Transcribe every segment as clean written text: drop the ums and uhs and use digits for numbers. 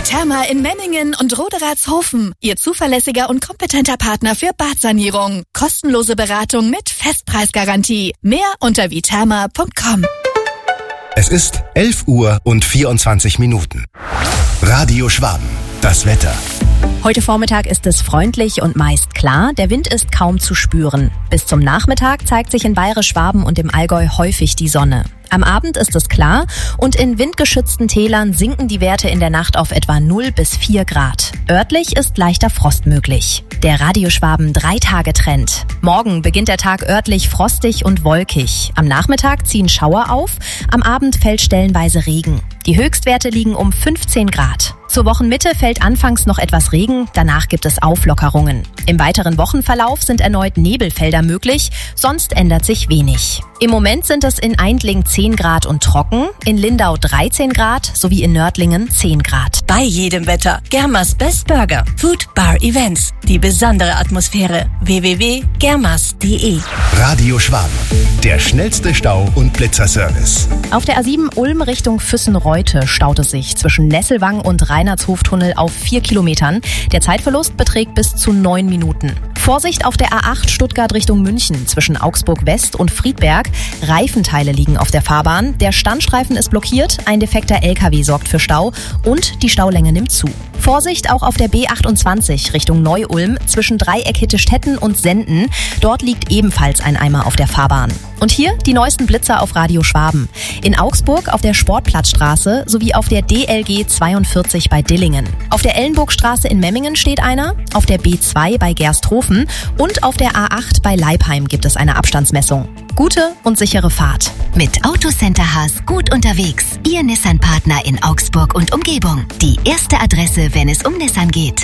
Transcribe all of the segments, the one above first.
Viterma in Memmingen und Roderatshofen. Ihr zuverlässiger und kompetenter Partner für Badsanierung. Kostenlose Beratung mit Festpreisgarantie. Mehr unter viterma.com. Es ist 11:24 Uhr. Radio Schwaben. Das Wetter. Heute Vormittag ist es freundlich und meist klar. Der Wind ist kaum zu spüren. Bis zum Nachmittag zeigt sich in Bayerisch-Schwaben und im Allgäu häufig die Sonne. Am Abend ist es klar und in windgeschützten Tälern sinken die Werte in der Nacht auf etwa 0 bis 4 Grad. Örtlich ist leichter Frost möglich. Der Radio Schwaben 3-Tage-Trend. Morgen beginnt der Tag örtlich frostig und wolkig. Am Nachmittag ziehen Schauer auf, am Abend fällt stellenweise Regen. Die Höchstwerte liegen um 15 Grad. Zur Wochenmitte fällt anfangs noch etwas Regen, danach gibt es Auflockerungen. Im weiteren Wochenverlauf sind erneut Nebelfelder möglich, sonst ändert sich wenig. Im Moment sind es in Eindling 10 Grad und trocken, in Lindau 13 Grad sowie in Nördlingen 10 Grad. Bei jedem Wetter. Germas Best Burger. Food Bar Events. Die besondere Atmosphäre. www.germas.de. Radio Schwaben. Der schnellste Stau- und Blitzerservice. Auf der A7 Ulm Richtung Füssen-Reute staut es sich zwischen Nesselwang und Reinhardshoftunnel auf 4 Kilometern. Der Zeitverlust beträgt bis zu 9 Minuten. Vorsicht auf der A8 Stuttgart Richtung München zwischen Augsburg West und Friedberg. Reifenteile liegen auf der Fahrbahn. Der Standstreifen ist blockiert, ein defekter LKW sorgt für Stau und die Staulänge nimmt zu. Vorsicht auch auf der B28 Richtung Neu-Ulm zwischen Dreieck-Hittestetten und Senden. Dort liegt ebenfalls ein Eimer auf der Fahrbahn. Und hier die neuesten Blitzer auf Radio Schwaben. In Augsburg auf der Sportplatzstraße sowie auf der DLG 42 bei Dillingen. Auf der Ellenburgstraße in Memmingen steht einer, auf der B2 bei Gersthofen und auf der A8 bei Leipheim gibt es eine Abstandsmessung. Gute und sichere Fahrt. Mit Autocenter Haas gut unterwegs. Ihr Nissan-Partner in Augsburg und Umgebung. Die erste Adresse, wenn es um Nissan geht.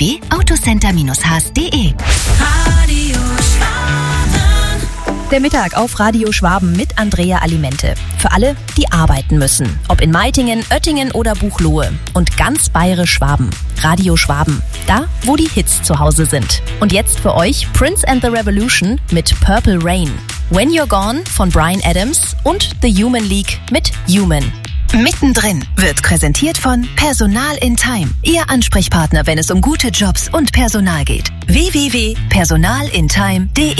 www.autocenter-haas.de. Radio Schwaben. Der Mittag auf Radio Schwaben mit Andrea Alimente. Für alle, die arbeiten müssen. Ob in Meitingen, Oettingen oder Buchloe. Und ganz bayerisch Schwaben. Radio Schwaben. Da, wo die Hits zu Hause sind. Und jetzt für euch Prince and the Revolution mit Purple Rain. When You're Gone von Bryan Adams und The Human League mit Human. Mittendrin wird präsentiert von Personal in Time. Ihr Ansprechpartner, wenn es um gute Jobs und Personal geht. www.personalintime.de